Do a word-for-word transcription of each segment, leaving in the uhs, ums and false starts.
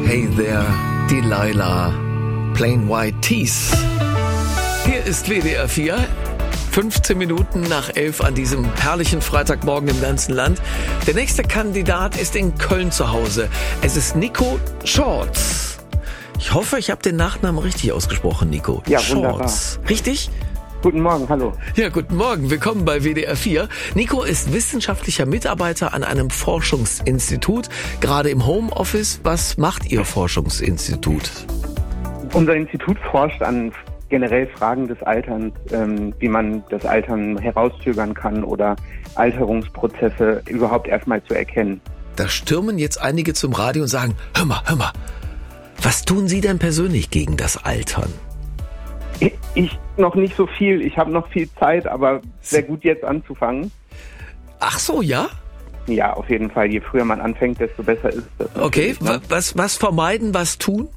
Hey there, Delilah, Plain White Tees. Hier ist W D R vier, fünfzehn Minuten nach elf an diesem herrlichen Freitagmorgen im ganzen Land. Der nächste Kandidat ist in Köln zu Hause. Es ist Nico Shorts. Ich hoffe, ich habe den Nachnamen richtig ausgesprochen, Nico. Ja, Shorts. wunderbar. Richtig? Guten Morgen, hallo. Ja, guten Morgen. Willkommen bei W D R vier. Nico ist wissenschaftlicher Mitarbeiter an einem Forschungsinstitut, gerade im Homeoffice. Was macht Ihr Forschungsinstitut? Unser Institut forscht an generell Fragen des Alterns, ähm, wie man das Altern herauszögern kann oder Alterungsprozesse überhaupt erstmal zu erkennen. Da stürmen jetzt einige zum Radio und sagen, hör mal, hör mal, was tun Sie denn persönlich gegen das Altern? Ich, ich noch nicht so viel, ich habe noch viel Zeit, aber sehr gut jetzt anzufangen. Ach so, ja? Ja, auf jeden Fall. Je früher man anfängt, desto besser ist das. Okay, ne? was, was vermeiden, was tun?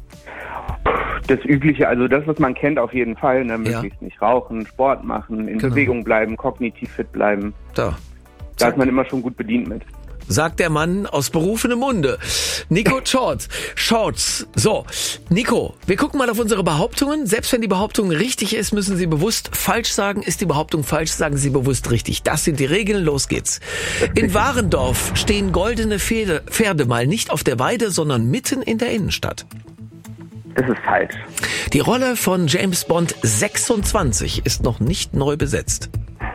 Das Übliche, also das, was man kennt, auf jeden Fall. Ne? Möglichst Ja. nicht rauchen, Sport machen, in Genau. Bewegung bleiben, kognitiv fit bleiben. Da. Da ist man immer schon gut bedient mit. Sagt der Mann aus berufenem Munde. Nico Shorts. Shorts. So, Nico, wir gucken mal auf unsere Behauptungen. Selbst wenn die Behauptung richtig ist, müssen Sie bewusst falsch sagen. Ist die Behauptung falsch, sagen Sie bewusst richtig. Das sind die Regeln. Los geht's. In Warendorf stehen goldene Pferde, Pferde mal nicht auf der Weide, sondern mitten in der Innenstadt. Das ist falsch. Die Rolle von James Bond sechsundzwanzig ist noch nicht neu besetzt.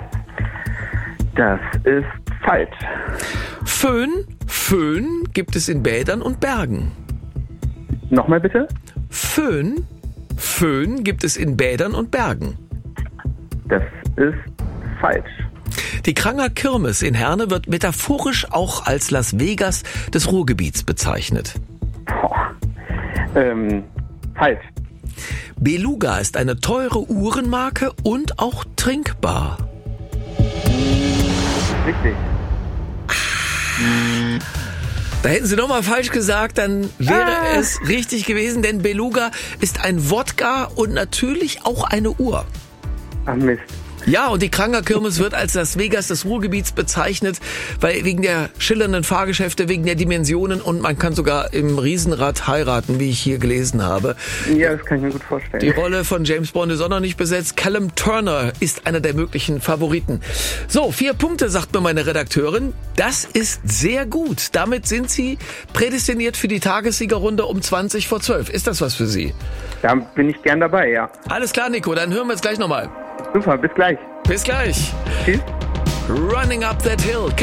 Das ist falsch. Föhn, Föhn gibt es in Bädern und Bergen. Nochmal bitte? Föhn, Föhn gibt es in Bädern und Bergen. Das ist falsch. Die Kranger Kirmes in Herne wird metaphorisch auch als Las Vegas des Ruhrgebiets bezeichnet. Boah. Ähm, falsch. Beluga ist eine teure Uhrenmarke und auch trinkbar. Richtig. Da hätten Sie nochmal falsch gesagt, dann wäre Ah. es richtig gewesen, denn Beluga ist ein Wodka und natürlich auch eine Uhr. Ach Mist. Ja, und die Kranger Kirmes wird als Las Vegas des Ruhrgebiets bezeichnet, weil wegen der schillernden Fahrgeschäfte, wegen der Dimensionen und man kann sogar im Riesenrad heiraten, wie ich hier gelesen habe. Ja, das kann ich mir gut vorstellen. Die Rolle von James Bond ist auch noch nicht besetzt. Callum Turner ist einer der möglichen Favoriten. So, vier Punkte, sagt mir meine Redakteurin. Das ist sehr gut. Damit sind Sie prädestiniert für die Tagessiegerrunde um zwanzig vor zwölf. Ist das was für Sie? Da bin ich gern dabei, ja. Alles klar, Nico, dann hören wir jetzt gleich nochmal. Super, bis gleich. Bis gleich. Tschüss. Running Up That Hill.